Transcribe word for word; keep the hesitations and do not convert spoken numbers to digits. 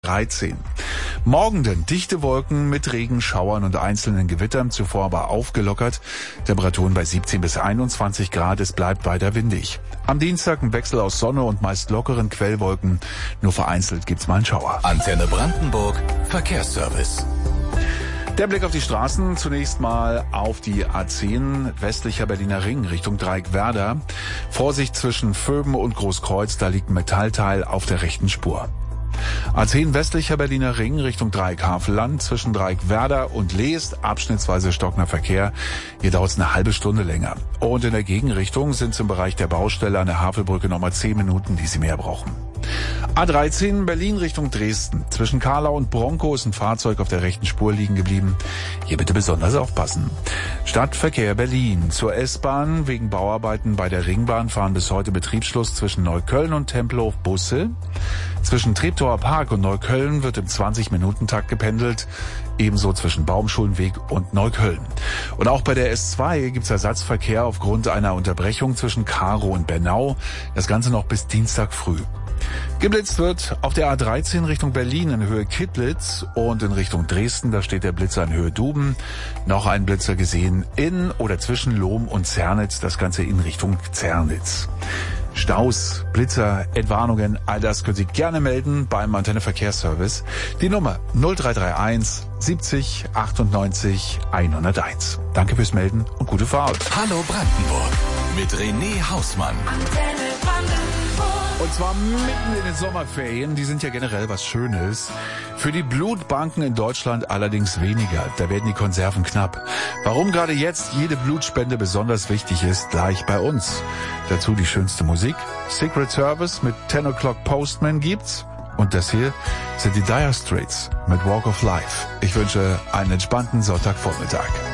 dreizehn. Morgen denn dichte Wolken mit Regenschauern und einzelnen Gewittern, zuvor aber aufgelockert. Temperaturen bei siebzehn bis einundzwanzig Grad, es bleibt weiter windig. Am Dienstag ein Wechsel aus Sonne und meist lockeren Quellwolken. Nur vereinzelt gibt's mal einen Schauer. Antenne Brandenburg, Verkehrsservice. Der Blick auf die Straßen, zunächst mal auf die A zehn, westlicher Berliner Ring, Richtung Dreieck-Werder. Vorsicht zwischen Vöben und Großkreuz, da liegt ein Metallteil auf der rechten Spur. A zehn westlicher Berliner Ring Richtung Dreieck-Havelland, zwischen Dreieck-Werder und Leest, abschnittsweise stockender Verkehr. Hier dauert es eine halbe Stunde länger. Und in der Gegenrichtung sind es im Bereich der Baustelle an der Havelbrücke nochmal zehn Minuten, die Sie mehr brauchen. A dreizehn Berlin Richtung Dresden. Zwischen Karlau und Bronkow ist ein Fahrzeug auf der rechten Spur liegen geblieben. Hier bitte besonders aufpassen. Stadtverkehr Berlin. Zur S-Bahn wegen Bauarbeiten bei der Ringbahn fahren bis heute Betriebsschluss zwischen Neukölln und Tempelhof Busse. Zwischen Treptower Park und Neukölln wird im zwanzig-Minuten-Takt gependelt. Ebenso zwischen Baumschulenweg und Neukölln. Und auch bei der S zwei gibt's Ersatzverkehr aufgrund einer Unterbrechung zwischen Karow und Bernau. Das Ganze noch bis Dienstag früh. Geblitzt wird auf der A dreizehn Richtung Berlin in Höhe Kittlitz und in Richtung Dresden, da steht der Blitzer in Höhe Duben. Noch ein Blitzer gesehen in oder zwischen Lohm und Zernitz, das Ganze in Richtung Zernitz. Staus, Blitzer, Entwarnungen, all das können Sie gerne melden beim Antenne Verkehrsservice. Die Nummer null drei drei eins siebzig achtundneunzig hunderteins. Danke fürs Melden und gute Fahrt. Hallo Brandenburg mit René Hausmann. Antenne Brandenburg. Und zwar mitten in den Sommerferien, die sind ja generell was Schönes. Für die Blutbanken in Deutschland allerdings weniger, da werden die Konserven knapp. Warum gerade jetzt jede Blutspende besonders wichtig ist, gleich bei uns. Dazu die schönste Musik, Secret Service mit ten O'Clock Postman gibt's. Und das hier sind die Dire Straits mit Walk of Life. Ich wünsche einen entspannten Sonntagvormittag.